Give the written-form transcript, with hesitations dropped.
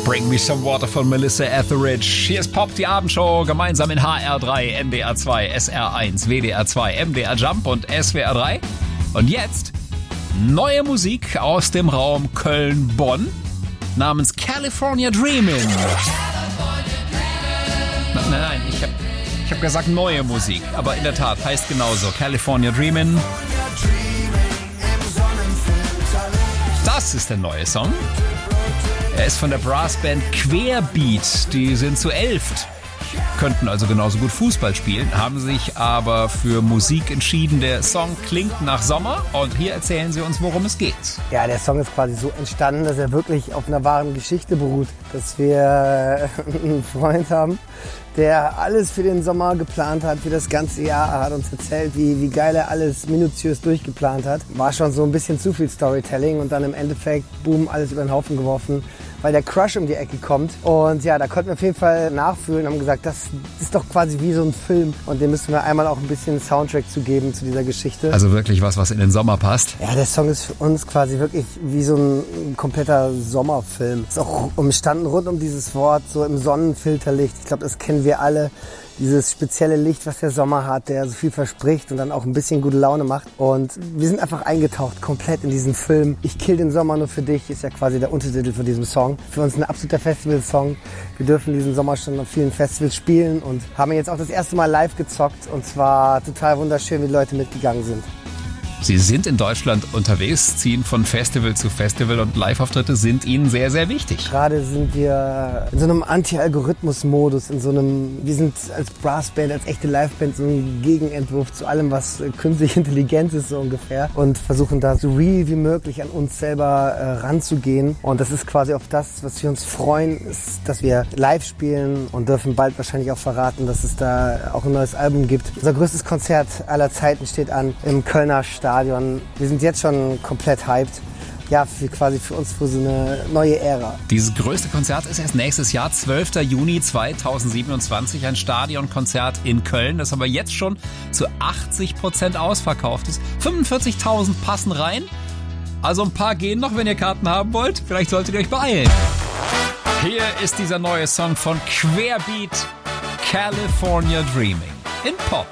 Bring Me Some Water von Melissa Etheridge. Hier ist Pop, die Abendshow, gemeinsam in HR3, NDR2, SR1, WDR2, MDR Jump und SWR 3. Und jetzt neue Musik aus dem Raum Köln-Bonn namens California Dreamin'. Nein, ich hab gesagt neue Musik, aber in der Tat heißt genauso California Dreamin'. Das ist der neue Song. Er ist von der Brassband Querbeat. Die sind zu 11. Könnten also genauso gut Fußball spielen, haben sich aber für Musik entschieden. Der Song klingt nach Sommer und hier erzählen sie uns, worum es geht. Ja, der Song ist quasi so entstanden, dass er wirklich auf einer wahren Geschichte beruht. Dass wir einen Freund haben, der alles für den Sommer geplant hat, für das ganze Jahr. Er hat uns erzählt, wie geil er alles minutiös durchgeplant hat. War schon so ein bisschen zu viel Storytelling und dann im Endeffekt, boom, alles über den Haufen geworfen, weil der Crush um die Ecke kommt. Und ja, da konnten wir auf jeden Fall nachfühlen und haben gesagt, das ist doch quasi wie so ein Film. Und dem müssen wir einmal auch ein bisschen Soundtrack zu geben zu dieser Geschichte. Also wirklich was in den Sommer passt? Ja, der Song ist für uns quasi wirklich wie so ein kompletter Sommerfilm. Ist auch umstanden rund um dieses Wort, so im Sonnenfilterlicht. Ich glaube, das kennen wir alle. Dieses spezielle Licht, was der Sommer hat, der so viel verspricht und dann auch ein bisschen gute Laune macht. Und wir sind einfach eingetaucht, komplett in diesen Film. Ich kill den Sommer nur für dich, ist ja quasi der Untertitel von diesem Song. Für uns ein absoluter Festivalsong. Wir dürfen diesen Sommer schon auf vielen Festivals spielen und haben jetzt auch das erste Mal live gezockt. Und zwar total wunderschön, wie die Leute mitgegangen sind. Sie sind in Deutschland unterwegs, ziehen von Festival zu Festival und Live-Auftritte sind Ihnen sehr, sehr wichtig. Gerade sind wir in so einem Anti-Algorithmus-Modus, wir sind als Brassband, als echte Liveband so ein Gegenentwurf zu allem, was künstliche Intelligenz ist, so ungefähr. Und versuchen da so real wie möglich an uns selber ranzugehen. Und das ist quasi auf das, was wir uns freuen, ist, dass wir live spielen und dürfen bald wahrscheinlich auch verraten, dass es da auch ein neues Album gibt. Unser größtes Konzert aller Zeiten steht an im Kölner Stadion. Wir sind jetzt schon komplett hyped. Ja, quasi für uns für so eine neue Ära. Dieses größte Konzert ist erst nächstes Jahr, 12. Juni 2027, ein Stadionkonzert in Köln, das aber jetzt schon zu 80% ausverkauft ist. 45.000 passen rein, also ein paar gehen noch, wenn ihr Karten haben wollt. Vielleicht solltet ihr euch beeilen. Hier ist dieser neue Song von Querbeat, California Dreaming, in Pop.